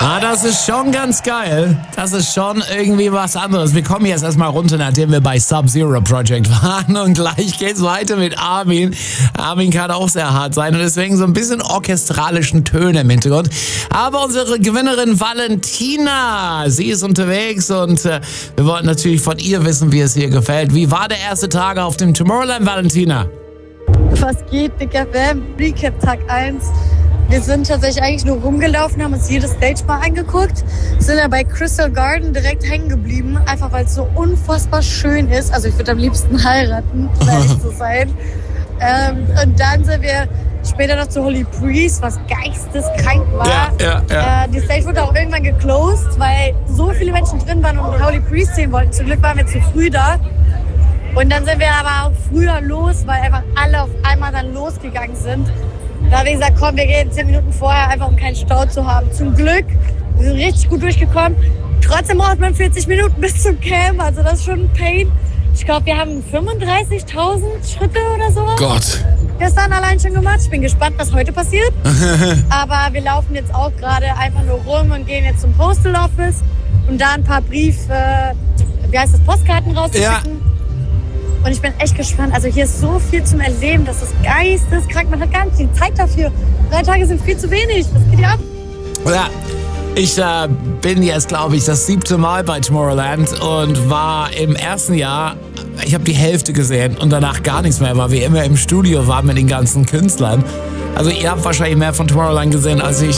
Das ist schon ganz geil. Das ist schon irgendwie was anderes. Wir kommen jetzt erstmal runter, nachdem wir bei Sub-Zero Project waren. Und gleich geht's weiter mit Armin. Armin kann auch sehr hart sein und deswegen so ein bisschen orchestralischen Töne im Hintergrund. Aber unsere Gewinnerin Valentina, sie ist unterwegs und wir wollten natürlich von ihr wissen, wie es ihr gefällt. Wie war der erste Tag auf dem Tomorrowland, Valentina? Was geht, Big FM? Recap Tag 1. Wir sind tatsächlich eigentlich nur rumgelaufen, haben uns jedes Stage mal angeguckt, sind dann bei Crystal Garden direkt hängen geblieben, einfach weil es so unfassbar schön ist. Also ich würde am liebsten heiraten, um ehrlich zu sein. Und dann sind wir später noch zu Holy Priest, was geisteskrank war. Ja. Die Stage wurde auch irgendwann geclosed, weil so viele Menschen drin waren und Holy Priest sehen wollten. Zum Glück waren wir zu früh da. Und dann sind wir aber auch früher los, weil einfach alle auf einmal dann losgegangen sind. Da haben wir gesagt, komm, wir gehen 10 Minuten vorher, einfach um keinen Stau zu haben. Zum Glück, wir sind richtig gut durchgekommen. Trotzdem braucht man 40 Minuten bis zum Camp, also das ist schon ein Pain. Ich glaube, wir haben 35.000 Schritte oder so. Gott. Gestern allein schon gemacht. Ich bin gespannt, was heute passiert. Aber wir laufen jetzt auch gerade einfach nur rum und gehen jetzt zum Postal Office und da ein paar Postkarten rauszuschicken. Ja. Und ich bin echt gespannt. Also hier ist so viel zum Erleben, das ist geisteskrank. Man hat gar nicht die Zeit dafür. 3 Tage sind viel zu wenig. Was geht hier ab? Ja, ich bin jetzt, glaube ich, das 7. Mal bei Tomorrowland und war im ersten Jahr, ich habe die Hälfte gesehen und danach gar nichts mehr, weil wir immer im Studio waren mit den ganzen Künstlern. Also ihr habt wahrscheinlich mehr von Tomorrowland gesehen als ich.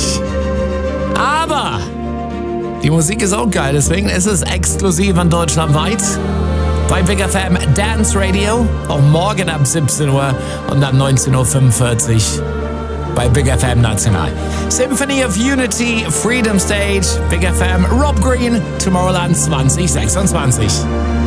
Aber die Musik ist auch geil, deswegen ist es exklusiv an deutschlandweit. Bei Big FM Dance Radio, auch morgen ab 17 Uhr und dann 19.45 Uhr bei Big FM National. Symphony of Unity, Freedom Stage, Big FM, Rob Green, Tomorrowland 2026.